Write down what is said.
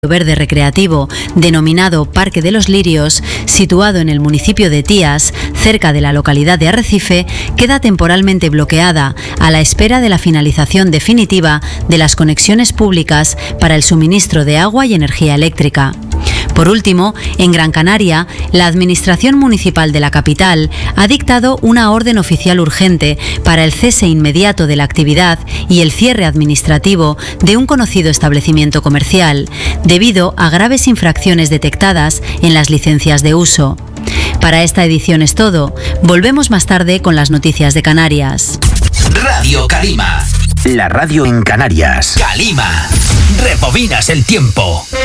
verde recreativo denominado Parque de los Lirios, situado en el municipio de Tías, cerca de la localidad de Arrecife, queda temporalmente bloqueada a la espera de la finalización definitiva de las conexiones públicas para el suministro de agua y energía eléctrica. Por último, en Gran Canaria, la Administración Municipal de la capital ha dictado una orden oficial urgente para el cese inmediato de la actividad y el cierre administrativo de un conocido establecimiento comercial, debido a graves infracciones detectadas en las licencias de uso. Para esta edición es todo. Volvemos más tarde con las noticias de Canarias. Radio Calima. La radio en Canarias. Calima. Rebobinas el tiempo.